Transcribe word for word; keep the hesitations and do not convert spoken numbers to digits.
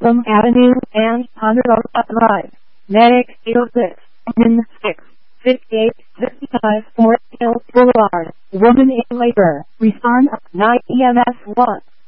Plum Avenue and Ponderosa Drive. Medic eight oh six, N six, fifty-eight, fifty-five, Fort Hill Boulevard. Woman in labor. Respond nine E M S one.